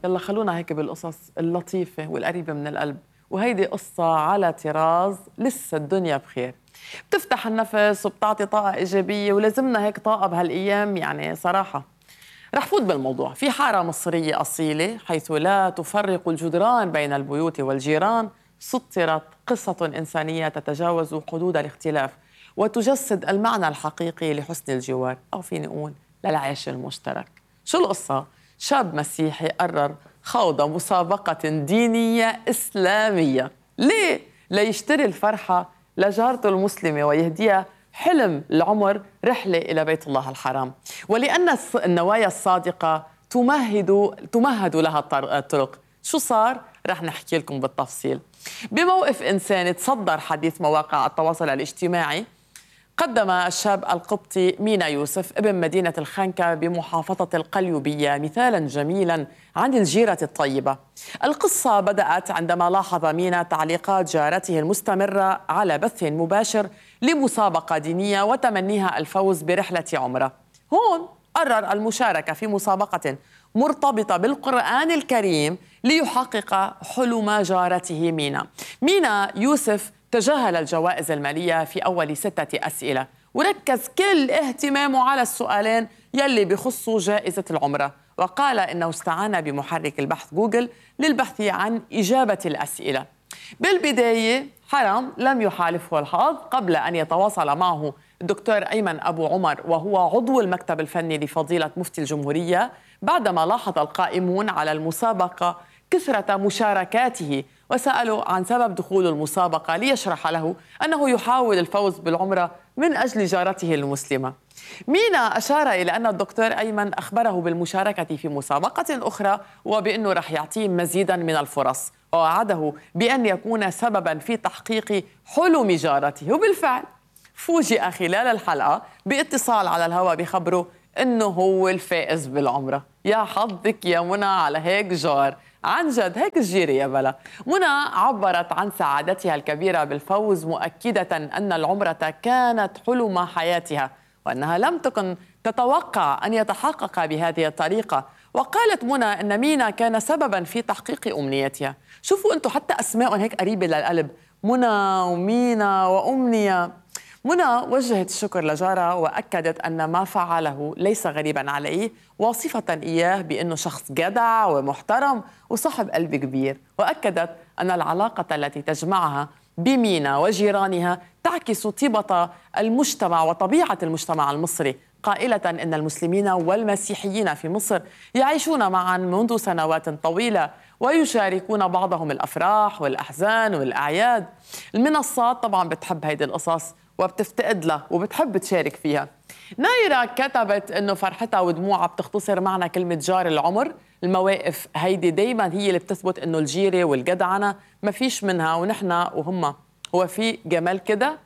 يلا خلونا هيك بالقصص اللطيفة والقريبة من القلب. وهيدي قصة على طراز لسه الدنيا بخير، بتفتح النفس وبتعطي طاقة إيجابية، ولازمنا هيك طاقة بهالأيام يعني صراحة. رح فوت بالموضوع. في حارة مصرية أصيلة حيث لا تفرق الجدران بين البيوت والجيران سطرت قصة إنسانية تتجاوز حدود الاختلاف وتجسد المعنى الحقيقي لحسن الجوار، أو فيني أقول للعيش المشترك. شو القصة؟ شاب مسيحي قرر خوض مسابقة دينية إسلامية. ليه؟ ليشتري الفرحة لجارته المسلمة ويهديها حلم العمر، رحلة إلى بيت الله الحرام. ولأن النوايا الصادقة تمهد لها الطرق. شو صار؟ رح نحكي لكم بالتفصيل. بموقف إنساني تصدر حديث مواقع التواصل الاجتماعي، قدم الشاب القبطي مينا يوسف ابن مدينة الخنكة بمحافظة القليوبية مثالا جميلا عن الجيرة الطيبة. القصة بدأت عندما لاحظ مينا تعليقات جارته المستمرة على بث مباشر لمسابقة دينية وتمنيها الفوز برحلة عمرة. هون قرر المشاركة في مسابقة مرتبطة بالقرآن الكريم ليحقق حلم جارته مينا. مينا يوسف تجاهل الجوائز المالية في أول 6 أسئلة وركز كل اهتمامه على السؤالين يلي بخصوا جائزة العمرة، وقال إنه استعان بمحرك البحث جوجل للبحث عن إجابة الأسئلة. بالبداية حرم لم يحالفه الحظ قبل أن يتواصل معه الدكتور أيمن أبو عمر، وهو عضو المكتب الفني لفضيلة مفتي الجمهورية، بعدما لاحظ القائمون على المسابقة كثرة مشاركاته وسألوا عن سبب دخول المسابقة ليشرح له أنه يحاول الفوز بالعمرة من أجل جارته المسلمة. مينا أشار إلى أن الدكتور أيمن أخبره بالمشاركة في مسابقة أخرى وبأنه رح يعطيه مزيدا من الفرص، ووعده بأن يكون سببا في تحقيق حلم جارته. وبالفعل فوجئ خلال الحلقة باتصال على الهواء بخبره أنه هو الفائز بالعمرة. يا حظك يا منى على هيك جار، عن جد هيك الجيرة يا بلا. منى عبرت عن سعادتها الكبيرة بالفوز، مؤكدة أن العمرة كانت حلم حياتها وأنها لم تكن تتوقع أن يتحقق بهذه الطريقة. وقالت منى أن مينا كان سببا في تحقيق أمنيتها. شوفوا أنتم حتى أسمائهم هيك قريبة للقلب، منى ومينا وأمنية. منى وجهت الشكر لجارها وأكدت أن ما فعله ليس غريبا عليه، واصفة إياه بأنه شخص جدع ومحترم وصاحب قلب كبير. وأكدت أن العلاقة التي تجمعها بمينا وجيرانها تعكس طيبة المجتمع وطبيعة المجتمع المصري، قائلة أن المسلمين والمسيحيين في مصر يعيشون معا منذ سنوات طويلة ويشاركون بعضهم الأفراح والأحزان والأعياد. المنصات طبعا بتحب هيدي القصص وبتفتقد لها وبتحب تشارك فيها. نايرة كتبت إنه فرحتها ودموعها بتختصر معنى كلمة جار العمر. المواقف هيدي دايما هي اللي بتثبت إنه الجيرة والجدعنة ما فيش منها ونحن وهم، هو في جمال كده.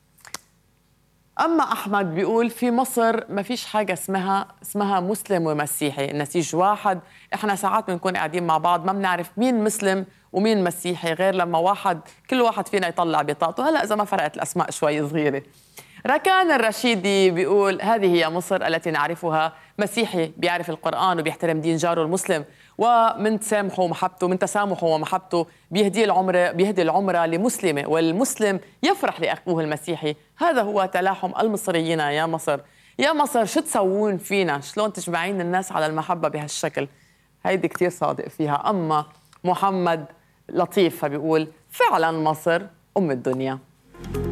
أما أحمد بيقول في مصر ما فيش حاجة اسمها مسلم ومسيحي، النسيج واحد. إحنا ساعات بنكون قاعدين مع بعض ما بنعرف مين مسلم ومين مسيحي غير لما كل واحد فينا يطلع بطاقته. هلأ إذا ما فرقت الأسماء شوي صغيرة. ركان الرشيدي بيقول هذه هي مصر التي نعرفها، مسيحي بيعرف القرآن وبيحترم دين جاره المسلم، ومن تسامحه ومحبته من تسامحه ومحبته بيهدي العمرة لمسلمة، والمسلم يفرح لأخوه المسيحي. هذا هو تلاحم المصريين يا مصر. يا مصر شو تسوون فينا؟ شلون تجمعين الناس على المحبة بهالشكل؟ هيدي كتير صادق فيها. أما محمد لطيف فبيقول فعلا مصر أم الدنيا.